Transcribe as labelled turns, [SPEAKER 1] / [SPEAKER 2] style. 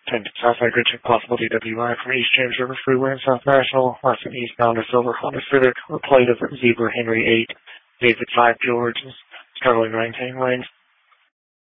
[SPEAKER 1] 10 Southside Richard, possible DWI from East James River Freeway and South National, less than eastbound or Silver Honda Civic, a plate of Zebra Henry 8, David 5 George, struggling to maintain lanes.